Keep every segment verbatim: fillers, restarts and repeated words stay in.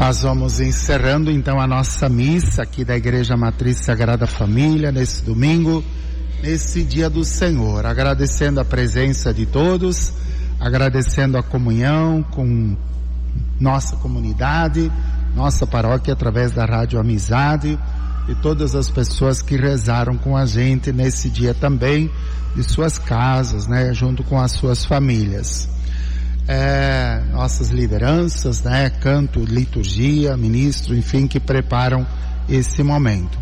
Nós vamos encerrando então a nossa missa aqui da Igreja Matriz Sagrada Família nesse domingo, nesse dia do Senhor, agradecendo a presença de todos, agradecendo a comunhão com nossa comunidade, nossa paróquia através da Rádio Amizade e todas as pessoas que rezaram com a gente nesse dia também, de suas casas, né, junto com as suas famílias. É, nossas lideranças, né, canto, liturgia, ministro, enfim, que preparam esse momento.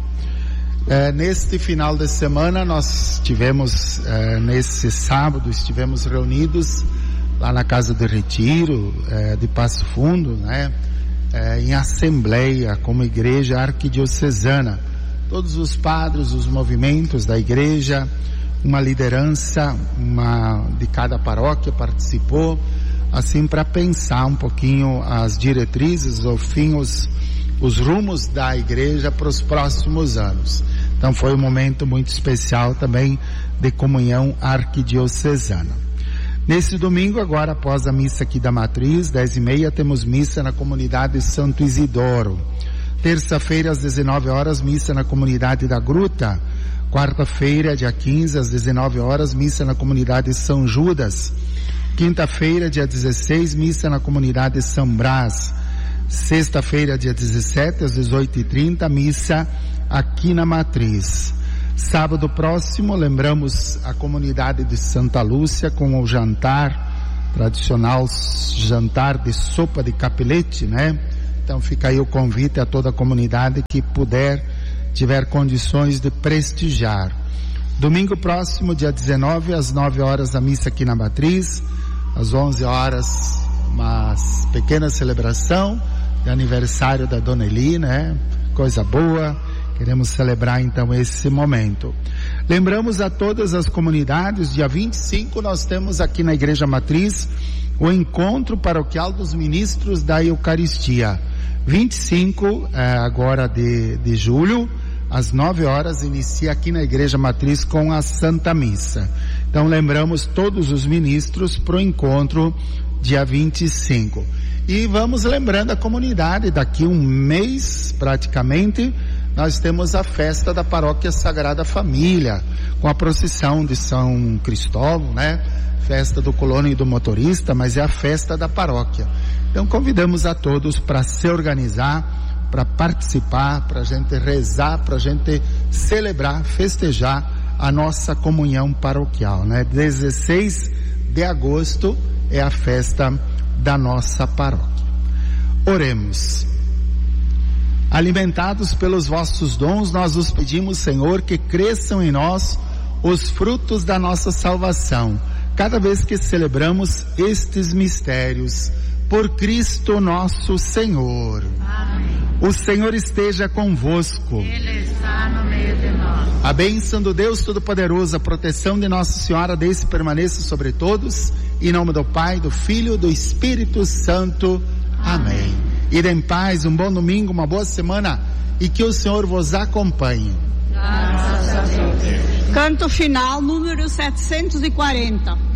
É, neste final de semana nós tivemos, é, nesse sábado, estivemos reunidos lá na Casa de Retiro, é, de Passo Fundo, né, é, em assembleia, como igreja arquidiocesana. Todos os padres, os movimentos da igreja, uma liderança, uma de cada paróquia participou, assim para pensar um pouquinho as diretrizes, ao fim, os, os rumos da igreja para os próximos anos. Então foi um momento muito especial também de comunhão arquidiocesana. Nesse domingo, agora após a missa aqui da Matriz, dez e meia, temos missa na comunidade Santo Isidoro. Terça-feira, às dezenove horas, missa na comunidade da Gruta. Quarta-feira, dia quinze, às dezenove horas, missa na comunidade São Judas. Quinta-feira, dia dezesseis, missa na comunidade São Brás. Sexta-feira, dia dezessete, às dezoito e trinta, missa aqui na Matriz. Sábado próximo, lembramos a comunidade de Santa Lúcia com o jantar, tradicional jantar de sopa de capelete, né? Então fica aí o convite a toda a comunidade que puder, tiver condições de prestigiar. Domingo próximo, dia dezenove, às nove horas, a missa aqui na Matriz. Às onze horas, uma pequena celebração de aniversário da Dona Eli, né? Coisa boa. Queremos celebrar então esse momento. Lembramos a todas as comunidades, dia vinte e cinco nós temos aqui na Igreja Matriz o encontro paroquial dos ministros da Eucaristia. vinte e cinco eh, agora de, de julho, às nove horas, inicia aqui na Igreja Matriz com a Santa Missa. Então lembramos todos os ministros para o encontro dia vinte e cinco. E vamos lembrando a comunidade, daqui um mês praticamente, nós temos a festa da Paróquia Sagrada Família, com a procissão de São Cristóvão, né? Festa do colono e do motorista, mas é a festa da paróquia. Então convidamos a todos para se organizar, para participar, para a gente rezar, para a gente celebrar, festejar a nossa comunhão paroquial, né? dezesseis de agosto é a festa da nossa paróquia. Oremos. Alimentados pelos vossos dons, nós os pedimos, Senhor, que cresçam em nós os frutos da nossa salvação, cada vez que celebramos estes mistérios. Por Cristo nosso Senhor. Amém. O Senhor esteja convosco. Ele está no meio de nós. A bênção do Deus Todo-Poderoso, a proteção de Nossa Senhora, desce e permaneça sobre todos. Em nome do Pai, do Filho e do Espírito Santo. Amém. Amém. Ide em paz, um bom domingo, uma boa semana e que o Senhor vos acompanhe. Graças a Deus. Canto final número setecentos e quarenta.